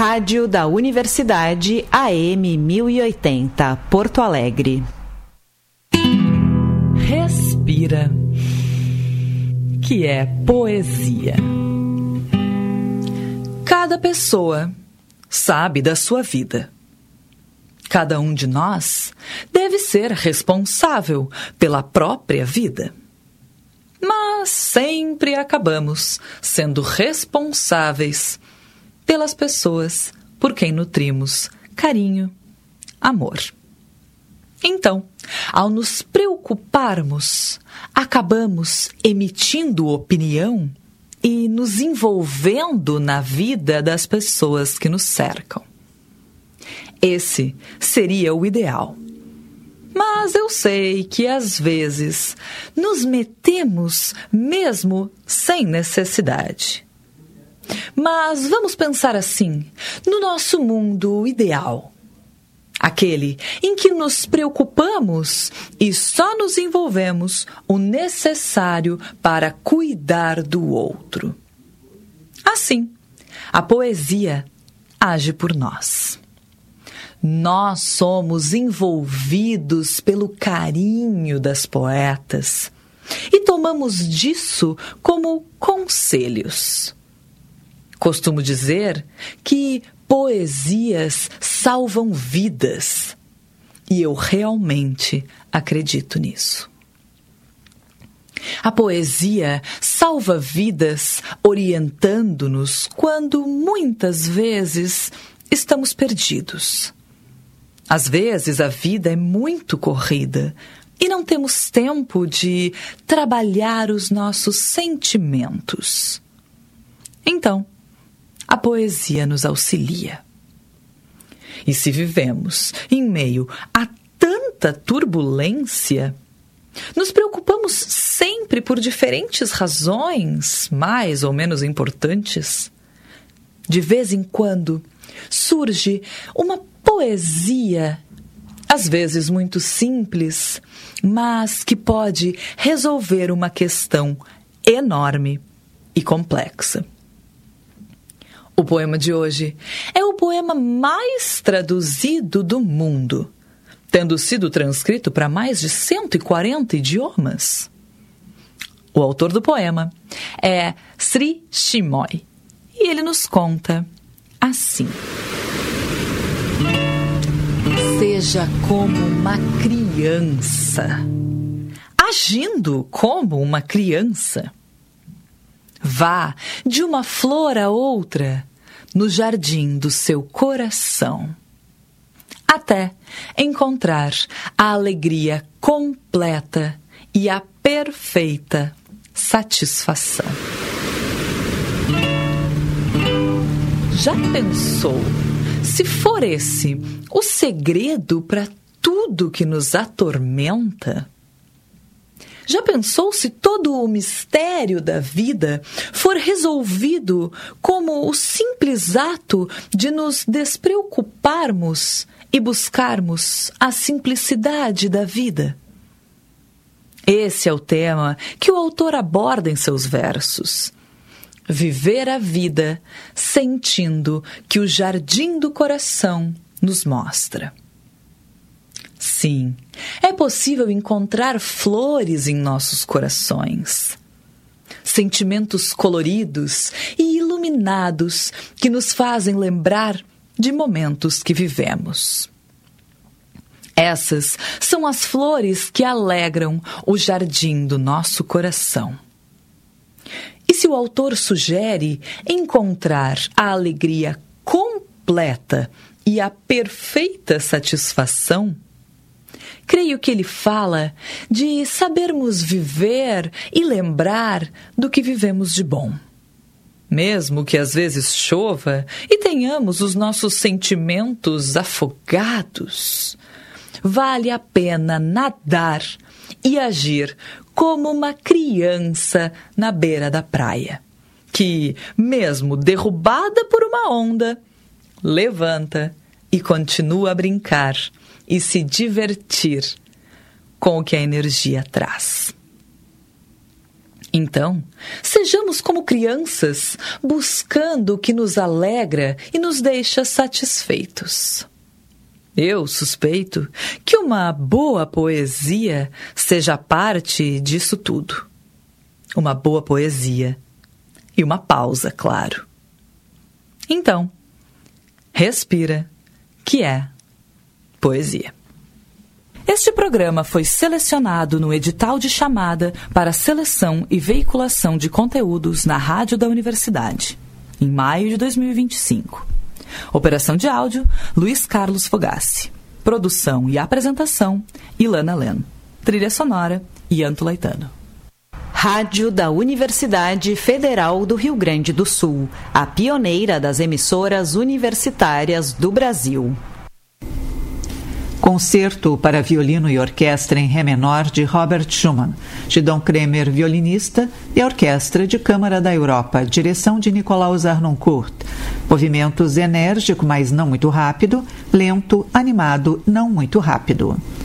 Rádio da Universidade AM 1080, Porto Alegre. Respira, que é poesia. Cada pessoa sabe da sua vida. Cada um de nós deve ser responsável pela própria vida. Mas sempre acabamos sendo responsáveis pelas pessoas por quem nutrimos carinho, amor. Então, ao nos preocuparmos, acabamos emitindo opinião e nos envolvendo na vida das pessoas que nos cercam. Esse seria o ideal. Mas eu sei que às vezes nos metemos mesmo sem necessidade. Mas vamos pensar assim, no nosso mundo ideal. Aquele em que nos preocupamos e só nos envolvemos o necessário para cuidar do outro. Assim, a poesia age por nós. Nós somos envolvidos pelo carinho das poetas e tomamos disso como conselhos. Costumo dizer que poesias salvam vidas e eu realmente acredito nisso. A poesia salva vidas orientando-nos quando muitas vezes estamos perdidos. Às vezes a vida é muito corrida e não temos tempo de trabalhar os nossos sentimentos. Então, a poesia nos auxilia. E se vivemos em meio a tanta turbulência, nos preocupamos sempre por diferentes razões, mais ou menos importantes. De vez em quando surge uma poesia, às vezes muito simples, mas que pode resolver uma questão enorme e complexa. O poema de hoje é o poema mais traduzido do mundo, tendo sido transcrito para mais de 140 idiomas. O autor do poema é Sri Chinmoy e ele nos conta assim. Seja como uma criança, agindo como uma criança. Vá de uma flor a outra no jardim do seu coração, até encontrar a alegria completa e a perfeita satisfação. Já pensou se for esse o segredo para tudo que nos atormenta? Já pensou se todo o mistério da vida for resolvido como o simples ato de nos despreocuparmos e buscarmos a simplicidade da vida? Esse é o tema que o autor aborda em seus versos. Viver a vida sentindo que o jardim do coração nos mostra. Sim, é possível encontrar flores em nossos corações. Sentimentos coloridos e iluminados que nos fazem lembrar de momentos que vivemos. Essas são as flores que alegram o jardim do nosso coração. E se o autor sugere encontrar a alegria completa e a perfeita satisfação, creio que ele fala de sabermos viver e lembrar do que vivemos de bom. Mesmo que às vezes chova e tenhamos os nossos sentimentos afogados, vale a pena nadar e agir como uma criança na beira da praia, que, mesmo derrubada por uma onda, levanta e continua a brincar e se divertir com o que a energia traz. Então, sejamos como crianças, buscando o que nos alegra e nos deixa satisfeitos. Eu suspeito que uma boa poesia seja parte disso tudo. Uma boa poesia e uma pausa, claro. Então, respira, que é poesia. Este programa foi selecionado no edital de chamada para seleção e veiculação de conteúdos na Rádio da Universidade, em maio de 2025. Operação de áudio, Luiz Carlos Fogassi. Produção e apresentação, Ilana Len. Trilha sonora, Ianto Laetano. Rádio da Universidade Federal do Rio Grande do Sul, a pioneira das emissoras universitárias do Brasil. Concerto para violino e orquestra em Ré menor de Robert Schumann, de Don Kremer, violinista, e a Orquestra de Câmara da Europa, direção de Nicolaus Harnoncourt. Movimentos enérgico, mas não muito rápido, lento, animado, não muito rápido.